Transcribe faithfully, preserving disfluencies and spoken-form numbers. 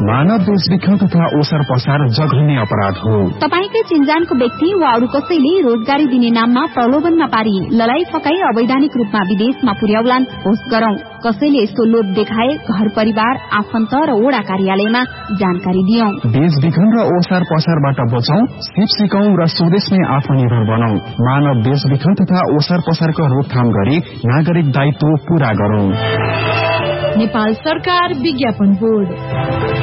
मानव बेचबिखन तथा ओसार पसार जघन्य अपराध हो। तपाईकै चिन्जानको व्यक्ति वा अरू कसैले रोजगारी दिने नाममा प्रलोभनमा पारी लडाई फकाई अवैधानिक रूपमा विदेशमा पुर्याउलान् होस् गरौं। कसैले यस्तो लोभ देखाए घर परिवार आफन्त र वडा कार्यालयमा जानकारी दियौं। बेचबिखन र ओसार पसारबाट बचौं, सिप सिकौं र स्वदेशमै आत्मनिर्भर बनौं। मानव बेचबिखन तथा ओसार पसारको रोकथाम गरी नागरिक दायित्व पूरा गरौं। नेपाल सरकार विज्ञापन बोर्ड।